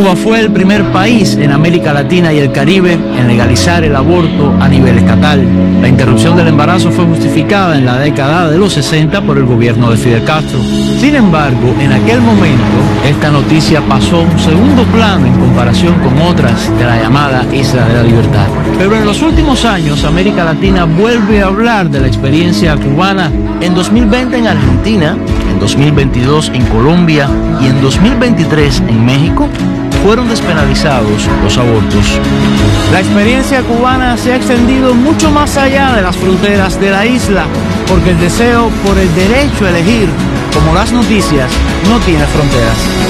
Cuba fue el primer país en América Latina y el Caribe en legalizar el aborto a nivel estatal. La interrupción del embarazo fue justificada en la década de los 60 por el gobierno de Fidel Castro. Sin embargo, en aquel momento, esta noticia pasó a un segundo plano en comparación con otras de la llamada Isla de la Libertad. Pero en los últimos años, América Latina vuelve a hablar de la experiencia cubana. En 2020 en Argentina, en 2022 en Colombia y en 2023 en México, fueron despenalizados los abortos. La experiencia cubana se ha extendido mucho más allá de las fronteras de la isla, porque el deseo por el derecho a elegir, como las noticias, no tiene fronteras.